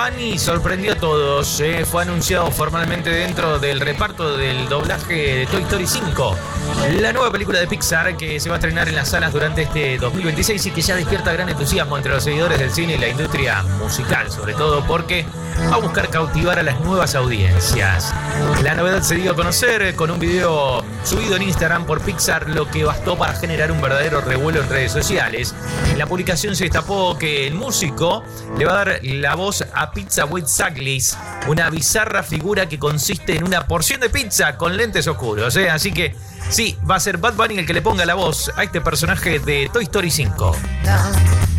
Bunny sorprendió a todos. Fue anunciado formalmente dentro del reparto del doblaje de Toy Story 5, la nueva película de Pixar que se va a estrenar en las salas durante este 2026 y que ya despierta gran entusiasmo entre los seguidores del cine y la industria musical, sobre todo porque va a buscar cautivar a las nuevas audiencias. La novedad se dio a conocer con un video subido en Instagram por Pixar, lo que bastó para generar un verdadero revuelo en redes sociales. En la publicación se destapó que el músico le va a dar la voz a Pizza Witzaglys, una bizarra figura que consiste en una porción de pizza con lentes oscuros. Así que sí, va a ser Bad Bunny el que le ponga la voz a este personaje de Toy Story 5.